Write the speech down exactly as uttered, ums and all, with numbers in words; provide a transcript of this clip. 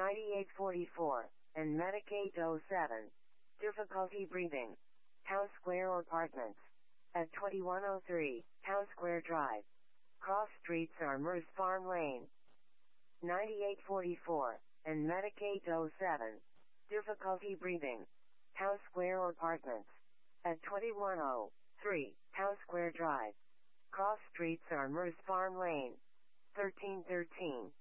ninety-eight forty-four, and Medicaid oh seven. Difficulty breathing. Town Square Apartments. At twenty-one oh three, Town Square Drive. Cross streets are Merce Farm Lane. ninety-eight forty-four, and Medicaid oh seven. Difficulty breathing. Town Square Apartments. At twenty-one oh three, Town Square Drive. Cross streets are Merce Farm Lane. thirteen thirteen,